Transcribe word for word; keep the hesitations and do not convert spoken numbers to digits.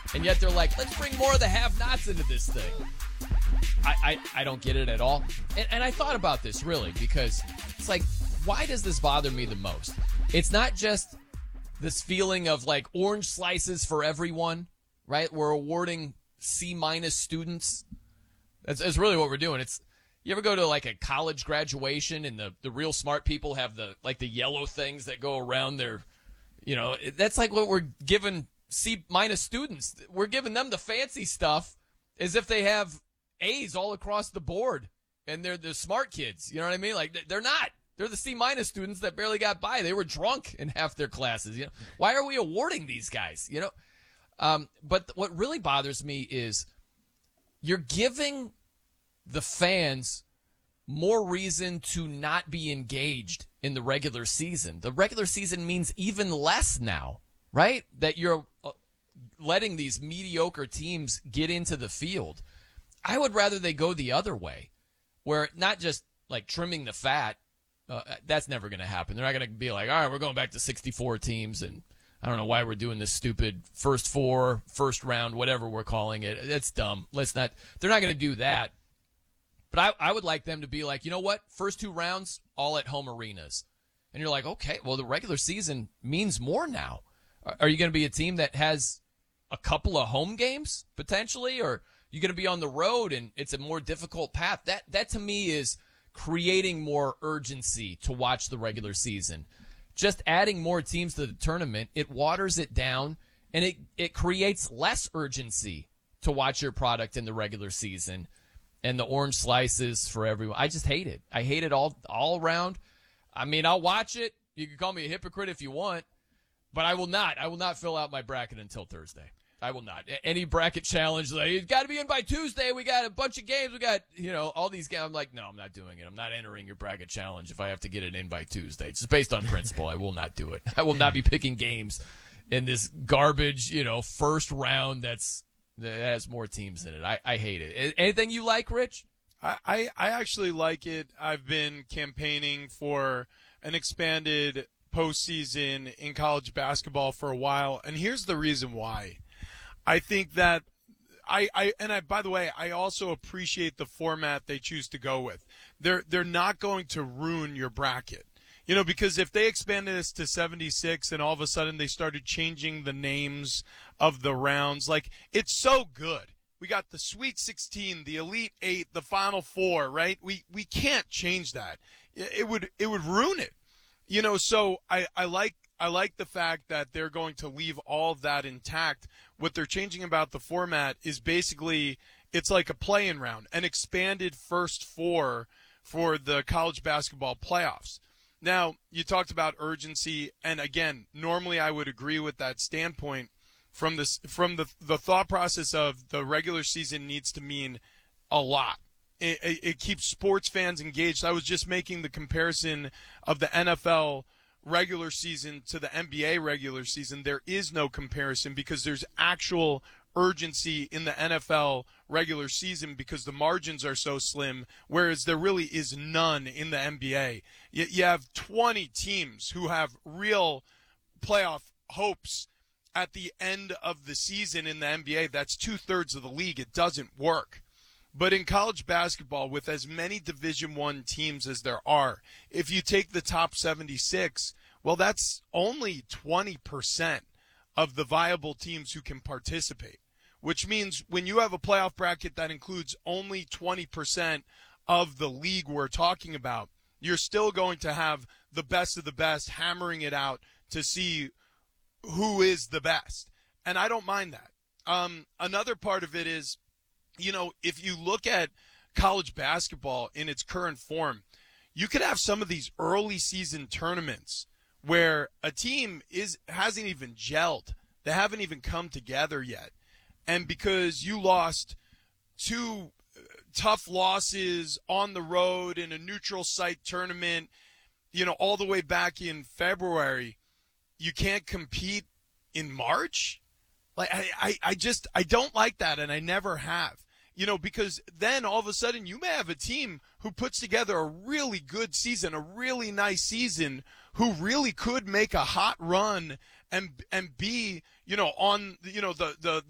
And yet they're like, let's bring more of the have-nots into this thing. I, I, I don't get it at all. And, and I thought about this, really, because it's like, why does this bother me the most? It's not just this feeling of, like, orange slices for everyone, right? We're awarding C-minus students. That's, that's really what we're doing. It's You ever go to, like, a college graduation and the, the real smart people have, the like, the yellow things that go around their, you know, that's like what we're giving C-minus students. We're giving them the fancy stuff as if they have A's all across the board, and they're the smart kids. You know what I mean? Like, they're not. They're the C-minus students that barely got by. They were drunk in half their classes. You know, why are we awarding these guys? You know, um, but what really bothers me is you're giving the fans more reason to not be engaged in the regular season. The regular season means even less now, right? That you're letting these mediocre teams get into the field. I would rather they go the other way, where not just like trimming the fat. Uh, that's never going to happen. They're not going to be like, all right, we're going back to sixty-four teams, and I don't know why we're doing this stupid first four, first round, whatever we're calling it. It's dumb. Let's not. They're not going to do that. But I, I would like them to be like, you know what? First two rounds, all at home arenas. And you're like, okay, well, the regular season means more now. Are, are you going to be a team that has a couple of home games potentially, or you're going to be on the road and it's a more difficult path? That that to me is creating more urgency to watch the regular season. Just adding more teams to the tournament, it waters it down, and it, it creates less urgency to watch your product in the regular season. And the orange slices for everyone. I just hate it. I hate it all all around. I mean, I'll watch it. You can call me a hypocrite if you want, but I will not. I will not fill out my bracket until Thursday. I will not. Any bracket challenge, like, you've got to be in by Tuesday. We got a bunch of games. We got, you know, all these games. I'm like, no, I'm not doing it. I'm not entering your bracket challenge if I have to get it in by Tuesday. It's just based on principle. I will not do it. I will not be picking games in this garbage, you know, first round that's that has more teams in it. I, I hate it. Anything you like, Rich? I, I, I actually like it. I've been campaigning for an expanded postseason in college basketball for a while, and here's the reason why. I think that I, I and I by the way, I also appreciate the format they choose to go with. They're they're not going to ruin your bracket. You know, because if they expanded this to seventy-six and all of a sudden they started changing the names of the rounds, like, it's so good. We got the Sweet sixteen, the Elite Eight, the Final Four, right? We we can't change that. It would it would ruin it. You know, so I, I like I like the fact that they're going to leave all of that intact. What they're changing about the format is basically it's like a play-in round, an expanded first four for the college basketball playoffs. Now, you talked about urgency, and again, normally I would agree with that standpoint from this from the the thought process of the regular season needs to mean a lot. It, it, it keeps sports fans engaged. I was just making the comparison of the N F L regular season to the N B A regular season. There is no comparison because there's actual urgency in the N F L regular season because the margins are so slim, whereas there really is none in the N B A. You, you have twenty teams who have real playoff hopes at the end of the season in the N B A. That's two-thirds of the league. It doesn't work. But in college basketball, with as many Division One teams as there are, if you take the top seventy-six, well, that's only twenty percent of the viable teams who can participate, which means when you have a playoff bracket that includes only twenty percent of the league we're talking about, you're still going to have the best of the best hammering it out to see who is the best. And I don't mind that. Um, another part of it is, you know, if you look at college basketball in its current form, you could have some of these early season tournaments where a team is hasn't even gelled. They haven't even come together yet. And because you lost two tough losses on the road in a neutral site tournament, you know, all the way back in February, you can't compete in March? Like, I, I, I just, I don't like that, and I never have. You know, because then all of a sudden you may have a team who puts together a really good season, a really nice season, who really could make a hot run and and be, you know, on, you know, the the